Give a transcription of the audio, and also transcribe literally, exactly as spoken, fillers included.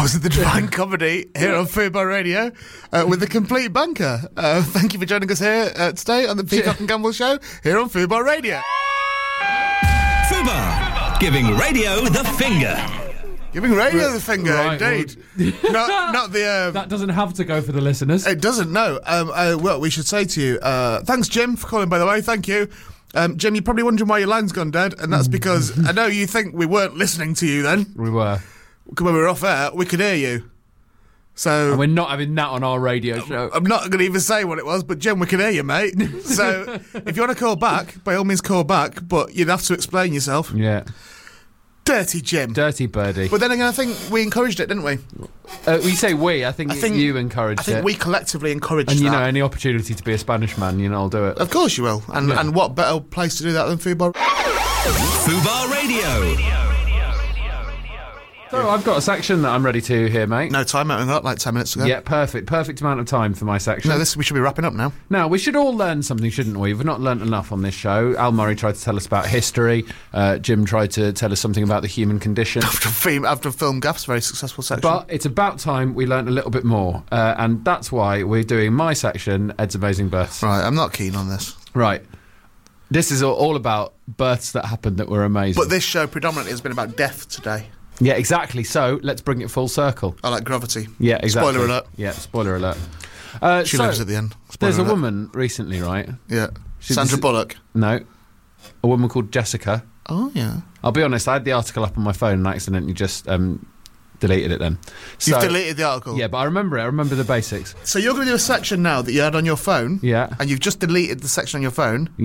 was at the Divine Comedy here on Fubar Radio uh, with the Complete Bunker. Uh, thank you for joining us here uh, today on the Peacock and Gamble Show here on Fubar Radio. Fubar, giving radio the finger. Giving radio the finger, Right, indeed. not, not the... Um, That doesn't have to go for the listeners. It doesn't, no. Um, uh, well, we should say to you, uh, thanks, Jim, for calling, by the way. Thank you. Um, Jim, you're probably wondering why your line's gone dead, and that's because I know you think we weren't listening to you then. We were. When we were off air, we could hear you. So And we're not having that on our radio show. I'm not going to even say what it was, but Jim, we can hear you, mate. So if you want to call back, by all means call back, but you'd have to explain yourself. Yeah. Dirty Jim. Dirty birdie. But then again, I think we encouraged it, didn't we? Uh, we say we, I think, I think you encouraged I think it. we collectively encouraged and, you that. know, any opportunity to be a Spanish man, you know, I'll do it. Of course you will. And Yeah. and what better place to do that than Fubar? Fubar Radio. So I've got a section that I'm ready to hear, mate. No time out on that, like ten minutes ago. Yeah, perfect. Perfect amount of time for my section. No, this we should be wrapping up now. Now, we should all learn something, shouldn't we? We've not learnt enough on this show. Al Murray tried to tell us about history. Uh, Jim tried to tell us something about the human condition. After film, after film gaffs, very successful section. But it's about time we learnt a little bit more. Uh, and that's why we're doing my section, Ed's Amazing Births. right, I'm not keen on this. Right. This is all- all about births that happened that were amazing. But this show predominantly has been about death today. Yeah, exactly. So let's bring it full circle. I like Gravity. Yeah, exactly. Spoiler alert. Yeah, spoiler alert. Uh, She so, lives at the end. Spoiler There's a alert. woman recently, right? Yeah. She- Sandra this- Bullock. No. A woman called Jessica. Oh, yeah. I'll be honest, I had the article up on my phone and accidentally just um, deleted it then. So, You've deleted the article. Yeah, but I remember it. I remember the basics. So you're going to do a section now that you had on your phone. Yeah. And you've just deleted the section on your phone.